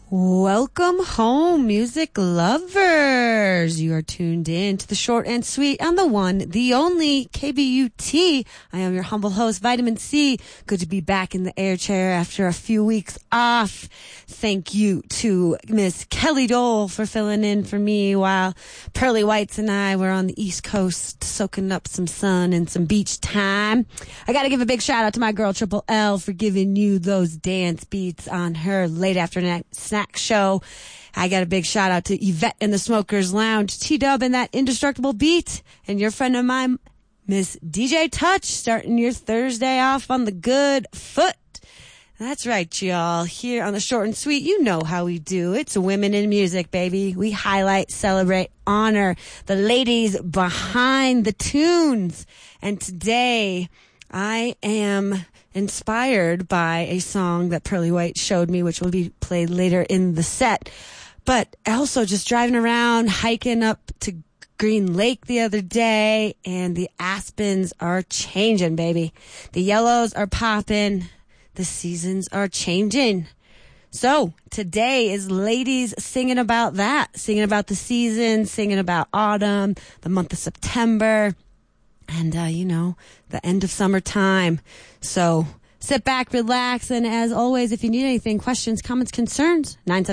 Welcome home, music lovers. You are tuned in to the short and sweet and the one, the only KBUT. I am your humble host, Vitamin C. Good to be back in the air chair after a few weeks off. Thank you to Miss Kelly Dole for filling in for me while Pearly Whites and I were on the East Coast soaking up some sun and some beach time. I got to give a big shout out to my girl Triple L for giving you those dance beats on her late afternoon snack show. I got a big shout out to Yvette in the Smokers Lounge, T-Dub and that indestructible beat, and your friend of mine, Miss DJ Touch, starting your Thursday off on the good foot. That's right, y'all. Here on the short and sweet, you know how we do. It's women in music, baby. We highlight, celebrate, honor the ladies behind the tunes. And today, I am inspired by a song that Pearly White showed me, which will be played later in the set. But also just driving around, hiking up to Green Lake the other day, and the aspens are changing, baby. The yellows are popping. The seasons are changing. So today is ladies singing about that, singing about the season, singing about autumn, the month of September, and, the end of summertime. So sit back, relax, and as always, if you need anything, questions, comments, concerns,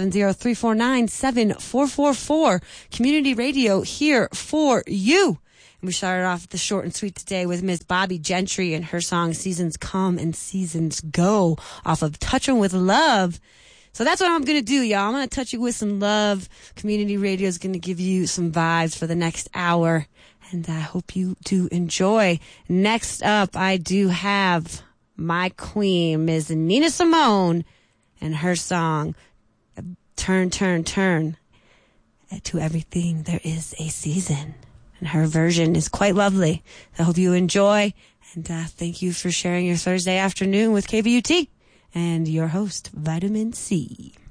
970-349-7444. Community radio here for you. And we started off the short and sweet today with Miss Bobby Gentry and her song Seasons Come and Seasons Go off of Touchin' with Love. So that's what I'm going to do, y'all. I'm going to touch you with some love. Community radio is going to give you some vibes for the next hour. And I hope you do enjoy. Next up, I do have my queen, Ms. Nina Simone, and her song, Turn, Turn, Turn. To everything, there is a season. And her version is quite lovely. I hope you enjoy. And thank you for sharing your Thursday afternoon with KBUT and your host, Vitamin C.